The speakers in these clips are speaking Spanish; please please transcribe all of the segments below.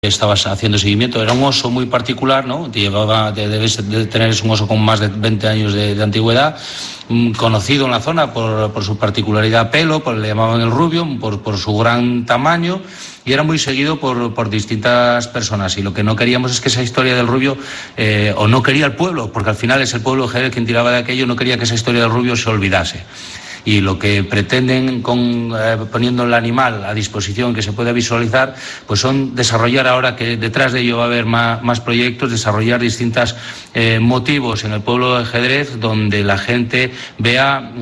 estabas haciendo seguimiento. Era un oso muy particular, ¿no? Debes de tener un oso con más de 20 años de antigüedad, conocido en la zona por su particularidad pelo, le llamaban el rubio, por su gran tamaño, y era muy seguido por distintas personas. Y lo que no queríamos es que esa historia del rubio, o no quería el pueblo, porque al final es el pueblo de Jerez quien tiraba de aquello, no quería que esa historia del rubio se olvidase. Y lo que pretenden poniendo el animal a disposición que se pueda visualizar, pues son desarrollar, ahora que detrás de ello va a haber más proyectos, desarrollar distintos motivos en el pueblo de Jerez donde la gente vea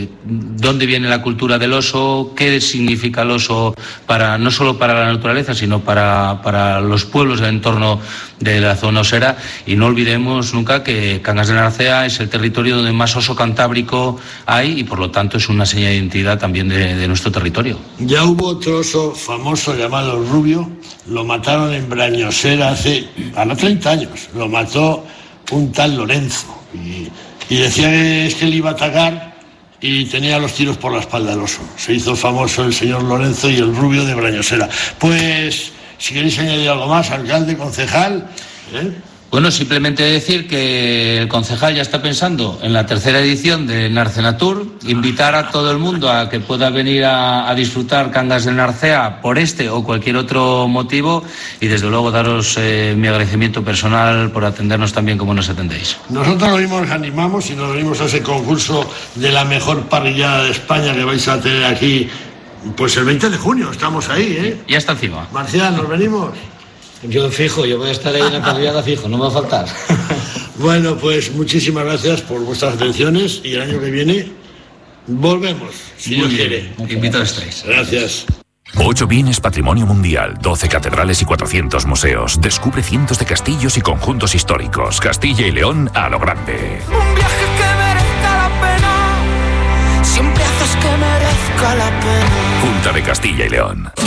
dónde viene la cultura del oso, qué significa el oso no solo para la naturaleza, sino para los pueblos del entorno de la zona osera. Y no olvidemos nunca que Cangas de Narcea es el territorio donde más oso cantábrico hay y por lo tanto es una señal de identidad también de nuestro territorio. Ya hubo otro oso famoso llamado Rubio, lo mataron en Brañosera hace 30 años, lo mató un tal Lorenzo y decía que le iba a atacar y tenía los tiros por la espalda el oso. Se hizo famoso el señor Lorenzo y el Rubio de Brañosera. Pues, si queréis añadir algo más, alcalde, concejal, Bueno, simplemente decir que el concejal ya está pensando en la tercera edición de Narcenatur, invitar a todo el mundo a que pueda venir a disfrutar Cangas de Narcea por este o cualquier otro motivo y desde luego daros mi agradecimiento personal por atendernos tan bien como nos atendéis. Nosotros lo mismo nos animamos y nos venimos a ese concurso de la mejor parrillada de España que vais a tener aquí, pues el 20 de junio, estamos ahí, Ya está encima. Marcial, ¿nos venimos? Yo fijo, yo voy a estar ahí en la parrillada fijo, no me va a faltar. Bueno, pues muchísimas gracias por vuestras atenciones y el año que viene volvemos, si Dios quiere. Invitados estáis. Gracias. 8 bienes patrimonio mundial, 12 catedrales y 400 museos. Descubre cientos de castillos y conjuntos históricos. Castilla y León a lo grande. Un viaje que merezca la pena. Siempre haces que merezca la pena. Junta de Castilla y León.